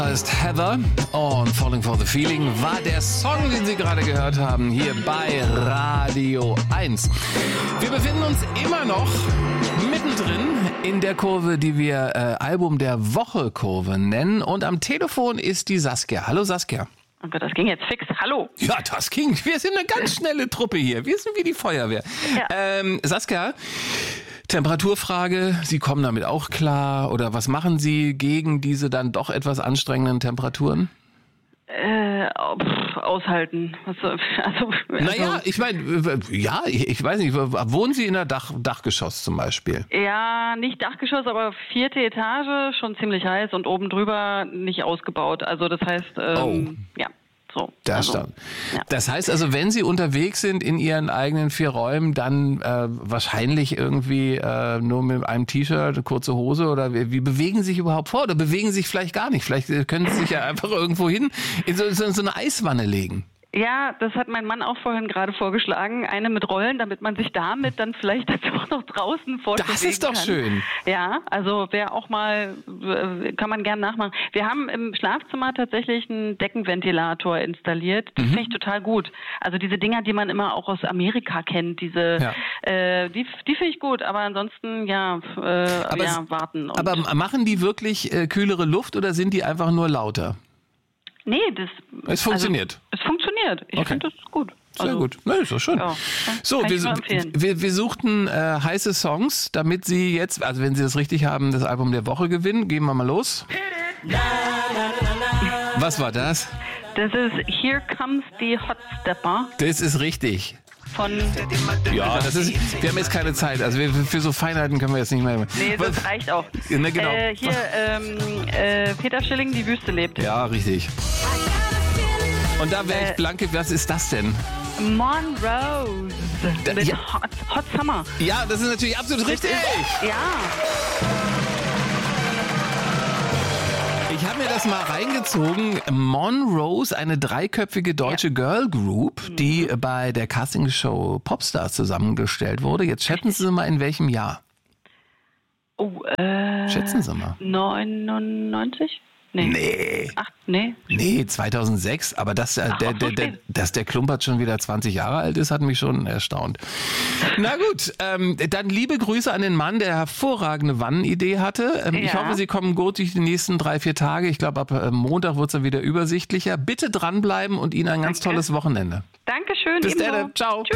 Ist Heather und Falling for the Feeling war der Song, den Sie gerade gehört haben, hier bei Radio 1. Wir befinden uns immer noch mittendrin in der Kurve, die wir Album der Woche Kurve nennen. Und am Telefon ist die Saskia. Hallo Saskia. Aber das ging jetzt fix. Hallo. Ja, das ging. Wir sind eine ganz schnelle Truppe hier. Wir sind wie die Feuerwehr. Ja. Saskia, Temperaturfrage, Sie kommen damit auch klar? Oder was machen Sie gegen diese dann doch etwas anstrengenden Temperaturen? Aushalten. Naja, ich meine, ja, ich weiß nicht, wohnen Sie in einer Dachgeschoss zum Beispiel? Ja, nicht Dachgeschoss, aber 4. Etage, schon ziemlich heiß und oben drüber nicht ausgebaut. Also das heißt, ja. So, Das heißt also, wenn Sie unterwegs sind in Ihren eigenen 4 Räumen, dann wahrscheinlich irgendwie nur mit einem T-Shirt, eine kurze Hose oder wie bewegen Sie sich überhaupt vor? Oder bewegen Sie sich vielleicht gar nicht? Vielleicht können Sie sich ja einfach irgendwo hin in so eine Eiswanne legen. Ja, das hat mein Mann auch vorhin gerade vorgeschlagen. Eine mit Rollen, damit man sich damit dann vielleicht auch noch draußen fortbewegen kann. Das ist doch schön. Ja, also wäre auch mal, kann man gern nachmachen. Wir haben im Schlafzimmer tatsächlich einen Deckenventilator installiert. Das finde ich total gut. Also diese Dinger, die man immer auch aus Amerika kennt, die finde ich gut. Aber ansonsten, warten. Aber machen die wirklich kühlere Luft oder sind die einfach nur lauter? Nee, es funktioniert. Es funktioniert. Ich finde das gut. Sehr gut. Na, ist doch schön. Ja, so, wir suchten heiße Songs, damit Sie jetzt, also wenn Sie das richtig haben, das Album der Woche gewinnen. Gehen wir mal los. Was war das? Das ist Here Comes the Hot Stepper. Das ist richtig. Ja, wir haben jetzt keine Zeit. Also für so Feinheiten können wir jetzt nicht mehr. Nee, das reicht auch. Ne, genau. Peter Schilling, Die Wüste lebt. Ja, richtig. Und da wäre ich blanke, was ist das denn? Monrose mit Hot Summer. Ja, das ist natürlich absolut richtig. Ja. Ich habe mir das mal reingezogen. Monrose, eine 3-köpfige deutsche Girl Group, die bei der Castingshow Popstars zusammengestellt wurde. Jetzt schätzen Sie mal, in welchem Jahr? Schätzen Sie mal. 99? Nee. Nee, 2006. Aber dass der Klumpert schon wieder 20 Jahre alt ist, hat mich schon erstaunt. Na gut, dann liebe Grüße an den Mann, der hervorragende Wannenidee hatte. Ich hoffe, Sie kommen gut durch die nächsten 3-4 Tage. Ich glaube, ab Montag wird es dann wieder übersichtlicher. Bitte dranbleiben und Ihnen ein ganz tolles Wochenende. Dankeschön. Bis dann. Ciao.